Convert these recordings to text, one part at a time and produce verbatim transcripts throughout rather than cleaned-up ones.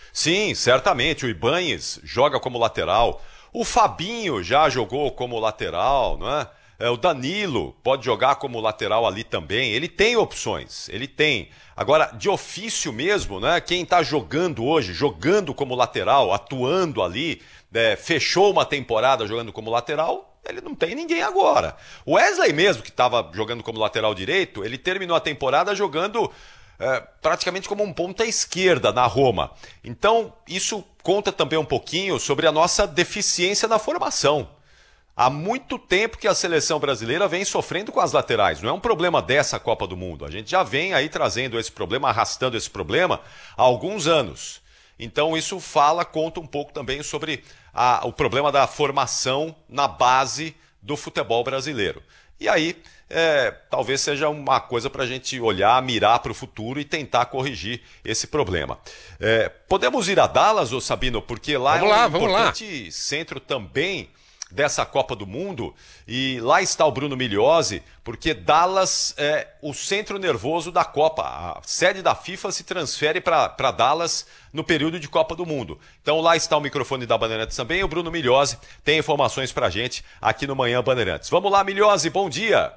Sim, certamente. O Ibáñez joga como lateral. O Fabinho já jogou como lateral, não é? É, o Danilo pode jogar como lateral ali também. Ele tem opções, ele tem. Agora, de ofício mesmo, né? Quem está jogando hoje, jogando como lateral, atuando ali, é, fechou uma temporada jogando como lateral, ele não tem ninguém agora. O Wesley mesmo, que estava jogando como lateral direito, ele terminou a temporada jogando é, praticamente como um ponta esquerda na Roma. Então, isso conta também um pouquinho sobre a nossa deficiência na formação. Há muito tempo que a seleção brasileira vem sofrendo com as laterais. Não é um problema dessa Copa do Mundo. A gente já vem aí trazendo esse problema, arrastando esse problema há alguns anos. Então isso fala, conta um pouco também sobre a, o problema da formação na base do futebol brasileiro. E aí, é, talvez seja uma coisa para a gente olhar, mirar para o futuro e tentar corrigir esse problema. É, podemos ir a Dallas, ô Sabino? Porque lá vamos é um lá, importante lá. centro também dessa Copa do Mundo, e lá está o Bruno Migliozzi, porque Dallas é o centro nervoso da Copa. A sede da FIFA se transfere para Dallas no período de Copa do Mundo. Então lá está o microfone da Bandeirantes também, o Bruno Migliozzi tem informações para a gente aqui no Manhã Bandeirantes. Vamos lá, Migliozzi, bom dia!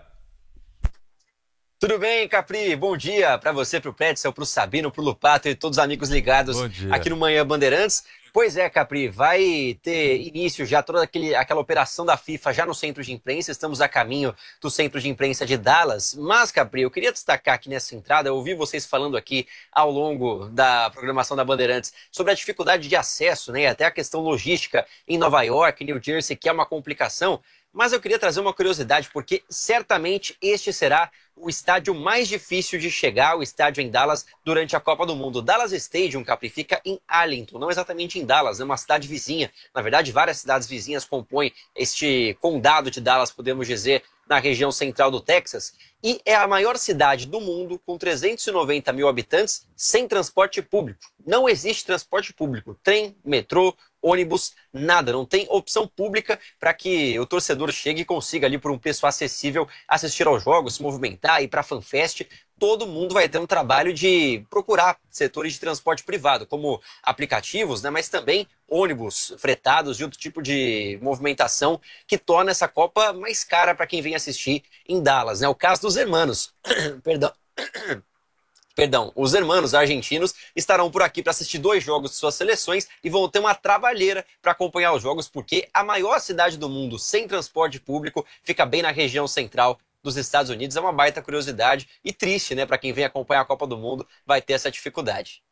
Tudo bem, Capri? Bom dia para você, para o Pretzel, para o Sabino, para o Lupato e todos os amigos ligados aqui no Manhã Bandeirantes. Pois é, Capri, vai ter início já toda aquele, aquela operação da FIFA já no centro de imprensa. Estamos a caminho do centro de imprensa de Dallas. Mas, Capri, eu queria destacar aqui nessa entrada, eu ouvi vocês falando aqui ao longo da programação da Bandeirantes sobre a dificuldade de acesso, né, até a questão logística em Nova York, New Jersey, que é uma complicação. Mas eu queria trazer uma curiosidade, porque certamente este será o estádio mais difícil de chegar, o estádio em Dallas, durante a Copa do Mundo. Dallas Stadium, Capri, fica em Arlington, não exatamente em Dallas, é uma cidade vizinha. Na verdade, várias cidades vizinhas compõem este condado de Dallas, podemos dizer, na região central do Texas. E é a maior cidade do mundo, com trezentos e noventa mil habitantes, sem transporte público. Não existe transporte público, trem, metrô, ônibus, nada, não tem opção pública para que o torcedor chegue e consiga ali por um preço acessível assistir aos jogos, se movimentar, ir para a FanFest. Todo mundo vai ter um trabalho de procurar setores de transporte privado, como aplicativos, né, mas também ônibus fretados e outro tipo de movimentação que torna essa Copa mais cara para quem vem assistir em Dallas, né? O caso dos hermanos, perdão... Perdão, os hermanos argentinos estarão por aqui para assistir dois jogos de suas seleções e vão ter uma trabalheira para acompanhar os jogos, porque a maior cidade do mundo sem transporte público fica bem na região central dos Estados Unidos. É uma baita curiosidade e triste, né? Para quem vem acompanhar a Copa do Mundo, vai ter essa dificuldade.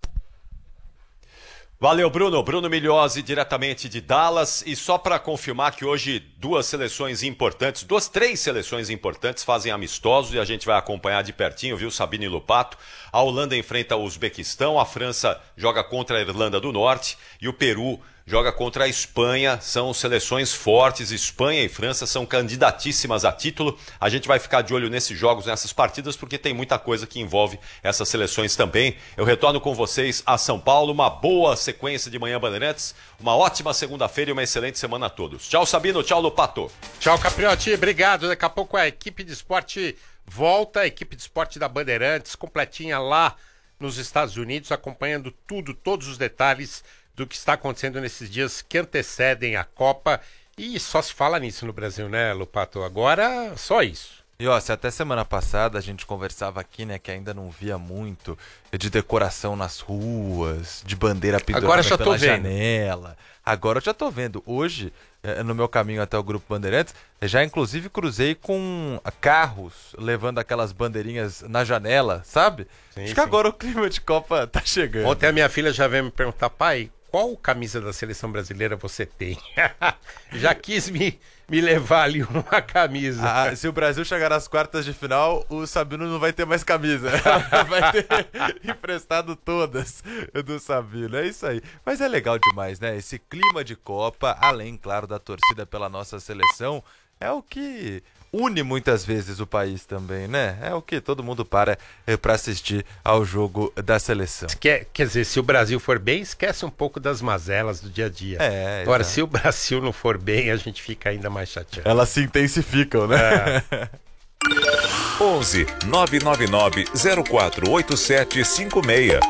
Valeu, Bruno. Bruno Migliozzi, diretamente de Dallas. E só para confirmar que hoje duas seleções importantes, duas, três seleções importantes fazem amistosos e a gente vai acompanhar de pertinho, viu, Sabino e Lupato. A Holanda enfrenta o Uzbequistão, a França joga contra a Irlanda do Norte e o Peru joga contra a Espanha. São seleções fortes, Espanha e França são candidatíssimas a título. A gente vai ficar de olho nesses jogos, nessas partidas, porque tem muita coisa que envolve essas seleções também. Eu retorno com vocês a São Paulo, uma boa sequência de Manhã Bandeirantes, uma ótima segunda-feira e uma excelente semana a todos. Tchau, Sabino, tchau, Lupato. Tchau, Capriotti, obrigado. Daqui a pouco a equipe de esporte volta, a equipe de esporte da Bandeirantes, completinha lá nos Estados Unidos, acompanhando tudo, todos os detalhes do que está acontecendo nesses dias que antecedem a Copa. E só se fala nisso no Brasil, né, Lupato? Agora, só isso. E ó, se até semana passada a gente conversava aqui, né, que ainda não via muito de decoração nas ruas, de bandeira pendurada já pela tô janela. Vendo. Agora eu já tô vendo. Hoje, no meu caminho até o Grupo Bandeirantes, já inclusive cruzei com carros levando aquelas bandeirinhas na janela, sabe? Sim, Acho sim. que agora o clima de Copa tá chegando. Ontem a minha filha já veio me perguntar, pai, qual camisa da seleção brasileira você tem? Já quis me, me levar ali uma camisa. Ah, se o Brasil chegar nas quartas de final, o Sabino não vai ter mais camisa. Vai ter emprestado todas do Sabino. É isso aí. Mas é legal demais, né? Esse clima de Copa, além, claro, da torcida pela nossa seleção, é o que une muitas vezes o país também, né? É o que todo mundo para é, para assistir ao jogo da seleção. Quer, quer dizer, se o Brasil for bem, esquece um pouco das mazelas do dia a dia. É, Agora, exato. se o Brasil não for bem, a gente fica ainda mais chateado. Elas se intensificam, né? É. onze nove nove nove zero quatro oito sete cinco seis